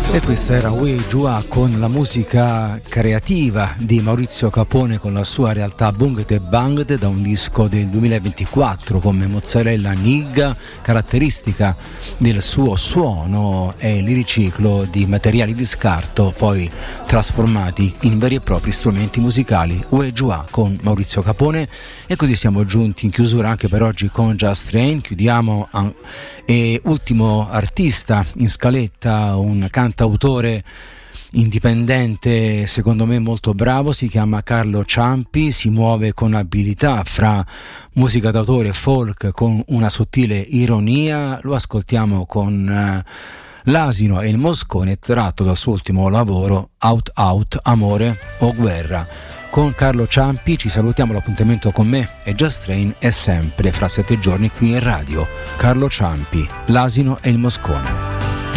E questa era Wei Jua con la musica creativa di Maurizio Capone con la sua realtà Bungete Bangete da un disco del 2024 come Mozzarella Nigga. Caratteristica del suo suono è il riciclo di materiali di scarto poi trasformati in veri e propri strumenti musicali. Wei Jua con Maurizio Capone. E così siamo giunti in chiusura anche per oggi con Just Rain. Chiudiamo e ultimo artista in scaletta, un cantautore indipendente secondo me molto bravo, si chiama Carlo Ciampi, si muove con abilità fra musica d'autore e folk con una sottile ironia. Lo ascoltiamo con L'asino e il moscone, tratto dal suo ultimo lavoro Out Out, Amore o Guerra. Con Carlo Ciampi ci salutiamo, l'appuntamento con me e Just Train è sempre fra 7 giorni qui in radio. Carlo Ciampi, L'asino e il moscone.